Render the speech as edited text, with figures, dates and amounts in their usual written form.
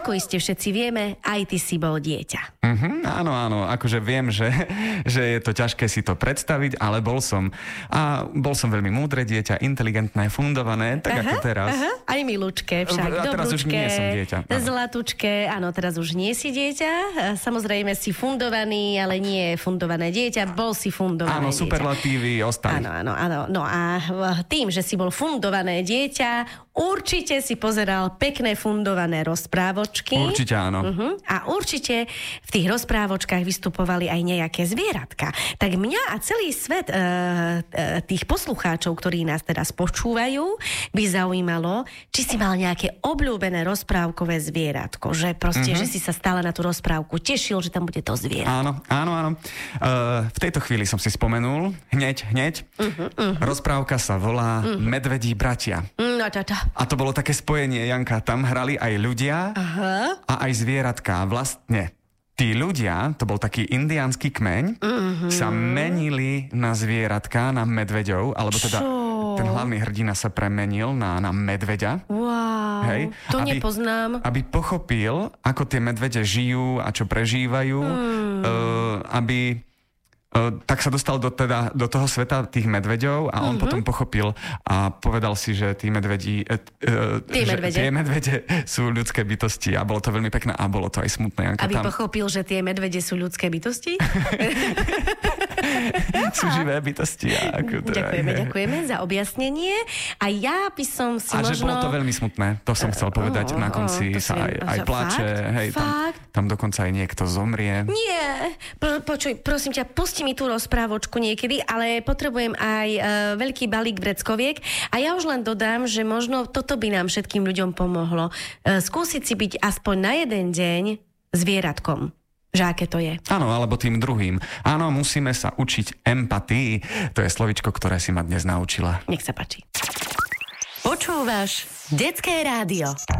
ako iste všetci vieme, aj ty si bol dieťa. Áno, akože viem, že je to ťažké si to predstaviť, ale bol som. A bol som veľmi múdre dieťa, inteligentné, fundované, tak ako teraz. Aj milúčke však, a teraz už nie som dieťa. Zlatučke, áno, teraz už nie si dieťa. Samozrejme si fundovaný, ale nie fundované dieťa, bol si fundované Áno, dieťa. Superlatívy ostali. Áno. No a tým, že si bol fundované dieťa, určite si pozeral pekné fundované rozprávočky. Určite áno. A určite v tých rozprávočkách vystupovali aj nejaké zvieratka. Tak mňa a celý svet tých poslucháčov, ktorí nás teraz počúvajú, by zaujímalo, či si mal nejaké obľúbené rozprávkové zvieratko. Že proste, že si sa stále na tú rozprávku tešil, že tam bude to zvieratko. Áno. V tejto chvíli som si spomenul, hneď. Rozprávka sa volá Medvedí bratia. A to bolo také spojenie, Janka. Tam hrali aj ľudia a aj zvieratká. Vlastne tí ľudia, to bol taký indiánsky kmeň, sa menili na zvieratka, na medveďov, alebo teda ten hlavný hrdina sa premenil na medveďa. Wow, hej, to nepoznám. Aby pochopil, ako tie medvede žijú a čo prežívajú, tak sa dostal do toho sveta tých medveďov a on potom pochopil a povedal si, že tie medvede sú ľudské bytosti a bolo to veľmi pekné a bolo to aj smutné. Aby pochopil, že tie medvede sú ľudské bytosti? Sú živé bytosti. Ďakujeme za objasnenie. A ja by som si že bolo to veľmi smutné. To som chcel povedať. Na konci sa aj plače. Hej, tam dokonca aj niekto zomrie. Nie. Počuj, prosím ťa, pusti mi tú rozprávočku niekedy, ale potrebujem aj veľký balík vreckoviek. A ja už len dodám, že možno toto by nám všetkým ľuďom pomohlo. Skúsiť si byť aspoň na jeden deň zvieratkom. Že aké to je. Áno, alebo tým druhým. Áno, musíme sa učiť empatii. To je slovičko, ktoré si ma dnes naučila. Nech sa páči. Počúvaš Detské rádio.